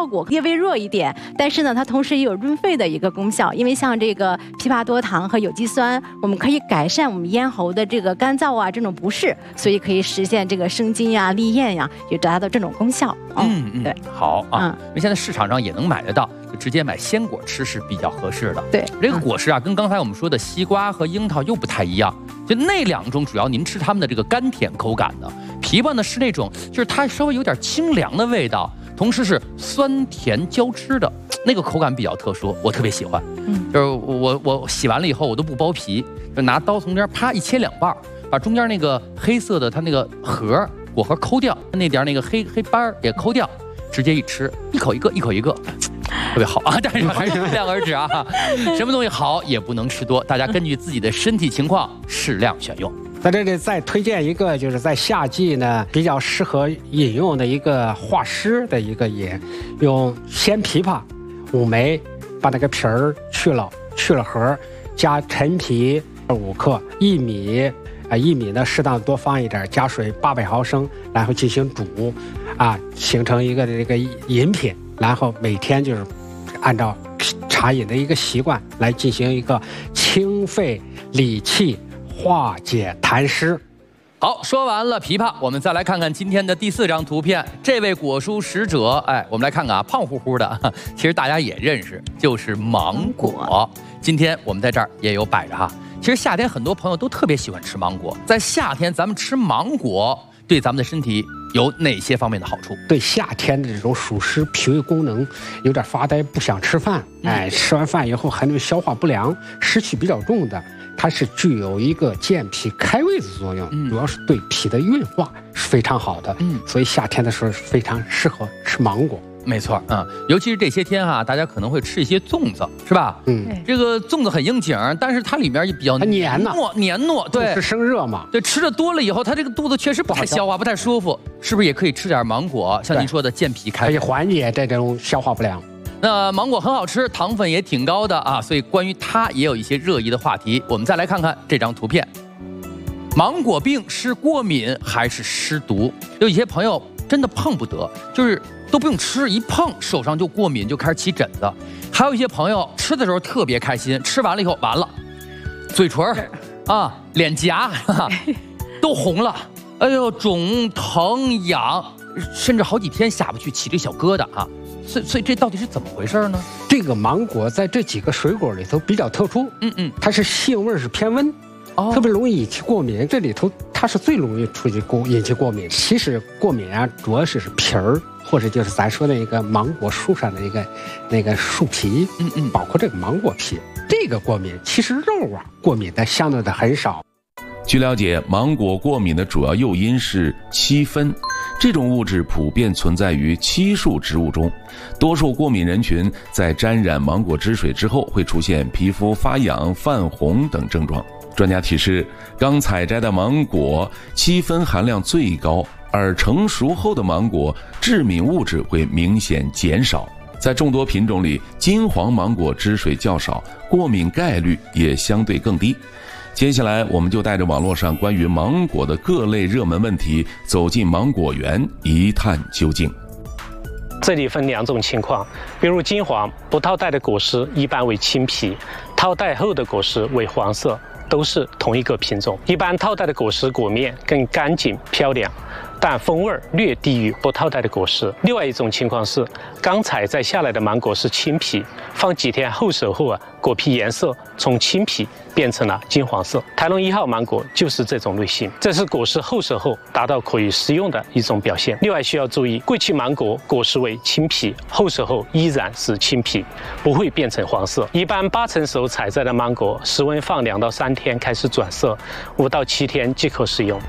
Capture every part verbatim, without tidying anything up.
效果，略微弱一点，但是呢，它同时也有润肺的一个功效。因为像这个枇杷多糖和有机酸，我们可以改善我们咽喉的这个干燥啊这种不适，所以可以实现这个生津呀、利咽呀，也达到这种功效。 嗯嗯， 对， 好啊，嗯、因为现在市场上也能买得到。直接买鲜果吃是比较合适的。 对， 这个果实啊，跟刚才我们说的西瓜和樱桃又不太一样。就那两种，主要您吃它们的这个甘甜口感的。枇杷呢是那种，就是它稍微有点清凉的味道，同时是酸甜交织的，那个口感比较特殊，我特别喜欢。嗯，就是我我洗完了以后，我都不剥皮，就拿刀从这啪一切两半，把中间那个黑色的它那个核果核抠掉，那点那个黑黑斑也抠掉，直接一吃，一口一个，一口一个。特别好啊，但是还是量而止啊，什么东西好也不能吃多，大家根据自己的身体情况适量选用。 在这里再推荐一个，就是在夏季呢比较适合饮用的一个化湿的一个饮，用鲜枇杷、五枚，把那个皮儿去了，去了核，加陈皮五克，薏米啊，薏米呢适当多放一点，加水八百毫升，然后进行煮，啊，形成一个这个饮品，然后每天就是。按照茶饮的一个习惯来进行一个清肺理气、化解痰湿。 好，说完了枇杷，我们再来看看今天的第四张图片。这位果蔬使者，哎，我们来看看啊，胖乎乎的，其实大家也认识，就是芒果。今天我们在这儿也有摆着哈。其实夏天很多朋友都特别喜欢吃芒果，在夏天咱们吃芒果对咱们的身体有哪些方面的好处？ 对夏天的这种暑湿、脾胃功能有点发呆，不想吃饭，哎，吃完饭以后还能消化不良、湿气比较重的，它是具有一个健脾开胃的作用，嗯、主要是对脾的运化是非常好的。嗯，所以夏天的时候非常适合吃芒果。 没错，嗯，尤其是这些天哈、啊，大家可能会吃一些粽子，是吧？嗯，这个粽子很应景，但是它里面也比较黏糯，黏糯，对， 是生热嘛。 对，吃的多了以后，它这个肚子确实不太消化，不太舒服，是不是也可以吃点芒果？像您说的健脾开胃， 可以缓解这种消化不良。 那芒果很好吃，糖分也挺高的啊，所以关于它也有一些热议的话题。我们再来看看这张图片，芒果病是过敏还是湿毒？有一些朋友真的碰不得，就是都不用吃，一碰手上就过敏，就开始起疹子。还有一些朋友吃的时候特别开心，吃完了以后完了，嘴唇啊、脸颊啊都红了，哎呦，肿疼痒，甚至好几天下不去，起这小疙瘩啊。所以，所以这到底是怎么回事呢？ 这个芒果在这几个水果里头比较特殊，嗯嗯，它是性味是偏温。哦、特别容易引起过敏，这里头它是最容易出现过引起过敏。其实过敏啊，主要是是皮儿，或者就是咱说的一个芒果树上的一个那个树皮，嗯嗯，包括这个芒果皮，这个过敏其实肉啊过敏的相对的很少。 据了解，芒果过敏的主要诱因是漆酚，这种物质普遍存在于漆树植物中。多数过敏人群在沾染芒果汁水之后，会出现皮肤发痒、泛红等症状。专家提示，刚采摘的芒果漆酚含量最高，而成熟后的芒果致敏物质会明显减少。在众多品种里，金黄芒果汁水较少，过敏概率也相对更低。接下来我们就带着网络上关于芒果的各类热门问题，走进芒果园一探究竟。 这里分两种情况，比如金黄不套袋的果实一般为青皮，套袋后的果实为黄色，都是同一个品种。一般套袋的果实果面更干净漂亮，但风味略低于不套袋的果实。另外一种情况是，刚采摘下来的芒果是青皮，放几天后熟后啊，果皮颜色从青皮变成了金黄色。台龙一号芒果就是这种类型，这是果实后熟后达到可以食用的一种表现。另外需要注意，贵期芒果果实为青皮，后熟后依然是青皮，不会变成黄色。一般八成熟采摘的芒果，室温放两到三天开始转色，五到七天即可食用。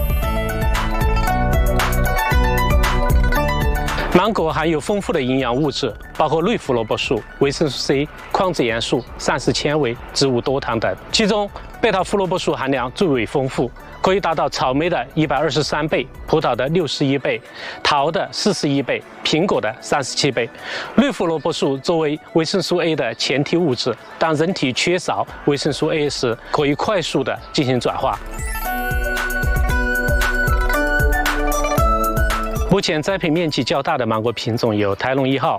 芒果含有丰富的营养物质，包括类胡萝卜素、维生素 C、矿质元素、膳食纤维、植物多糖等。其中，贝塔胡萝卜素含量最为丰富，可以达到草莓的一百二十三倍、葡萄的六十一倍、桃的四十一倍、苹果的三十七倍。类胡萝卜素作为维生素 A 的前提物质，当人体缺少维生素 A 时，可以快速的进行转化。目前栽培面积较大的芒果品种有台龙一号、